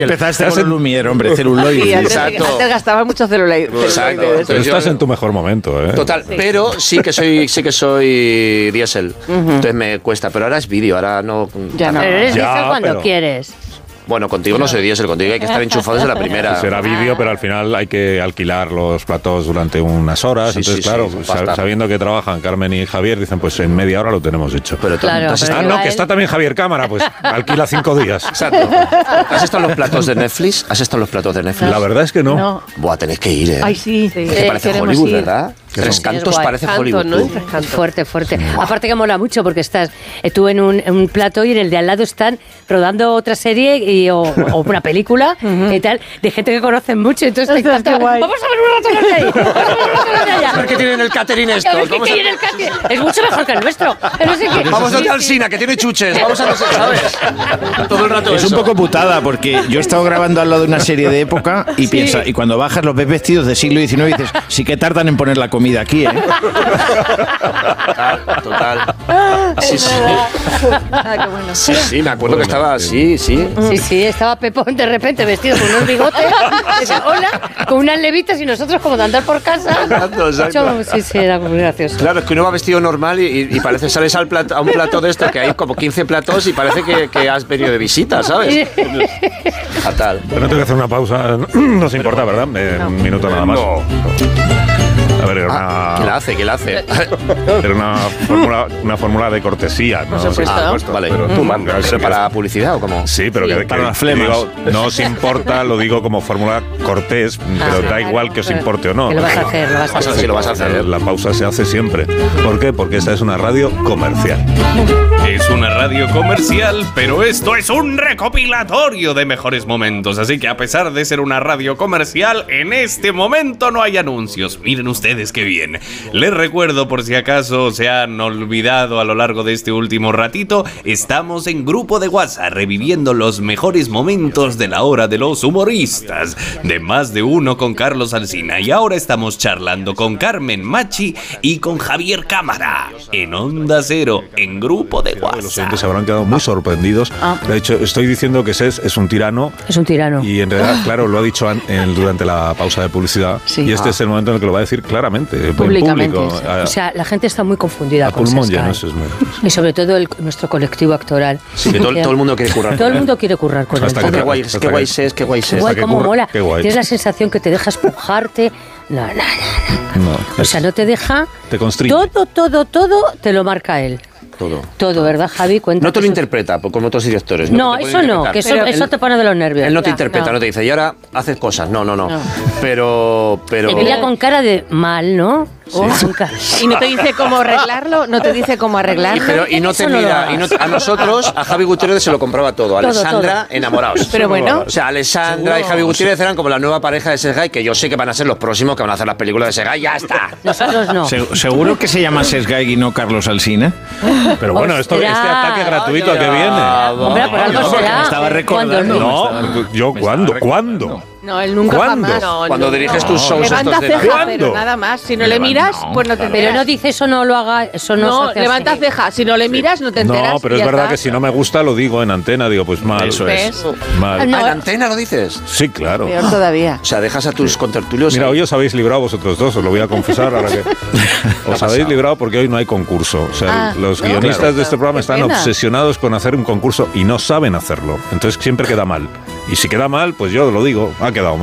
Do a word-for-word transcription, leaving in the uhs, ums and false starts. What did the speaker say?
Empezaste con el Lumière, hombre, celuloide. Sí, antes, Exacto. antes gastaba mucho celuloide. Exacto. celuloide. Pero estás en tu mejor momento, ¿eh? Total, Sí. pero sí que soy sí que soy diésel. Ujú. Entonces me cuesta, pero ahora es vídeo, ahora no. Ya no. Pero eres Ya, diésel cuando pero- quieres. Bueno, contigo no soy diésel, contigo hay que estar enchufado desde la primera. Será vídeo, pero al final hay que alquilar los platos durante unas horas. Sí, Entonces, sí, claro, sí, sa- pasta. sabiendo que trabajan Carmen y Javier, dicen, pues en media hora lo tenemos hecho. Pero tú- Claro, tú has pero- Ah, estado- no, él- que está también Javier Cámara, pues alquila cinco días. Exacto. ¿Has estado en los platos de Netflix? ¿Has estado en los platos de Netflix? La verdad es que no. No. Buah, tenéis que ir, ¿eh? Ay, sí. Es que Eh, parece queremos Hollywood, ir. ¿verdad? Tres Sí, cantos es guay. parece Cantos, Hollywood. ¿no? tú. Tres cantos. Fuerte, fuerte. Aparte que mola mucho porque estás eh, tú en un, en un plato y en el de al lado están rodando otra serie y, o, o una película y tal, de gente que conocen mucho. Entonces te Ostras, encanta. qué guay. Vamos a ver un rato de ahí. Vamos a ver un rato de allá. A ver qué tienen el catering A estos. ver qué Vamos a- tiene el catering. Es mucho mejor que el nuestro. No sé qué. Vamos a Sí, ir al sí. Sina, que tiene chuches. Vamos a no sé, ¿sabes? Todo el rato Es eso. un poco putada porque yo he estado grabando al lado de una serie de época y piensa, y cuando bajas los ves vestidos del siglo diecinueve y dices, sí que tardan en poner la comida aquí, ¿eh? Total, total. Sí, sí. Ah, qué bueno. Sí, sí, me acuerdo que estaba así, sí. Sí, sí, estaba Pepón de repente vestido con unos bigotes, decía, hola, con unas levitas y nosotros como de andar por casa. Exacto, exacto. Sí, sí, era muy gracioso. Claro, es que uno va vestido normal y, y- y parece sales al plato, a un plato de esto que hay como quince platos y parece que, que has venido de visita, ¿sabes? Fatal. Bueno, tengo que hacer una pausa. No se importa, ¿verdad? Eh, Un minuto nada más. No. A ver, era Ah, una, ¿Qué la hace? ¿Qué la hace? era una fórmula, una fórmula de cortesía, ¿no? Por supuesto. Sí, Ah, pues vale. pero tú mandas. ¿Pero para publicidad o cómo? Sí, pero Sí. que, que- Para las flemas. digo, no os importa, lo digo como fórmula cortés, pero sí, da claro. igual que os importe o no. Que lo vas a hacer, lo vas a Vas a- hacer. sí, lo vas a hacer. La pausa se hace siempre. ¿Por qué? Porque esta es una radio comercial. Es una radio comercial, pero esto es un recopilatorio de mejores momentos. Así que a pesar de ser una radio comercial, en este momento no hay anuncios. Miren ustedes qué bien. Les recuerdo, por si acaso se han olvidado a lo largo de este último ratito, estamos en grupo de WhatsApp reviviendo los mejores momentos de la hora de los humoristas. De más de uno con Carlos Alsina. Y ahora estamos charlando con Carmen Machi y con Javier Cámara. En Onda Cero, en grupo de Los WhatsApp. oyentes se habrán quedado muy sorprendidos. Ah. De hecho, estoy diciendo que Ses es un tirano. Es un tirano. Y en realidad, claro, lo ha dicho an- en- durante la pausa de publicidad. Sí. Y este Ah. es el momento en el que lo va a decir claramente, en Públicamente, público. sí. A, O sea, la gente está muy confundida a con pulmón Sescar. lleno, eso es muy- Y sobre todo el- nuestro colectivo actoral. Sí, que todo, todo el mundo quiere currar. Todo el mundo quiere currar con Hasta él. que Qué te- guay, hasta qué que- guay es, qué guay es. Guay, que cómo curra- mola. qué guay. Tienes la sensación que te deja espujarte. No, no, no, no. No, O es- sea, no te deja. te constriñe. Todo, todo, todo te lo marca él. Todo. Todo, ¿verdad, Javi? Cuenta No te lo que eso- interpreta, pues, como otros directores. No, te puede eso no, interpretar. que eso, Pero eso él, te pone de los nervios. él no te Ya, interpreta, no. no. te dice, y ahora haces cosas. No, no, no. No. Pero, pero. Te mira con cara de mal, ¿no? Oh, con cara- Y no te dice cómo arreglarlo, no te dice cómo Y, arreglarlo. pero, y no te Eso no lo mira, y hagas. no- a nosotros, a Javi Gutiérrez se lo compraba todo. A Todo, Alessandra, todo. enamorados. Pero bueno. O sea, Alessandra y Javi Gutiérrez eran como la nueva pareja de Sesgay, que yo sé que van a ser los próximos que van a hacer las películas de Sesgay. ¡Ya está! Nosotros no. Se- ¿Seguro que se llama Sesgay y no Carlos Alsina? Pero bueno, esto, este Ostras. ataque gratuito que viene. Hombre, por algo No, será. me estaba recordando. Cuando- No, yo, ¿cuándo? ¿Cuándo? No, él nunca ¿Cuándo? jamás. No, Cuando no, diriges no. tus shows Levanta estos de ceja, ¿Cuándo? pero nada más. Si no le miras, pues no te enteras. Pero no dice eso, no lo haga. Eso no, se No, hace levanta así. ceja. Si no le miras, no te enteras. No, pero y es ya verdad está. que si no me gusta lo digo en antena, digo, pues mal. Eso es. Mal. No. ¿Ah, en antena lo dices? Sí, claro. Peor todavía. O sea, dejas a tus contertulios. Mira, ahí. hoy os habéis librado vosotros dos, os lo voy a confesar ahora que os habéis librado porque hoy no hay concurso. O sea, Ah, los no, guionistas claro. de este programa Qué están pena. obsesionados con hacer un concurso y no saben hacerlo. Entonces siempre queda mal. Y si queda mal, pues yo lo digo, ha quedado mal.